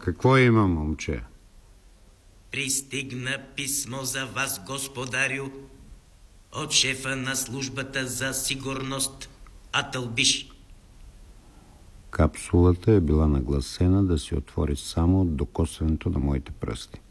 Какво има, момче? Пристигна писмо за вас, господарю, от шефа на службата за сигурност Атълбиш. Капсулата е била нагласена да се отвори само от докосването на моите пръсти.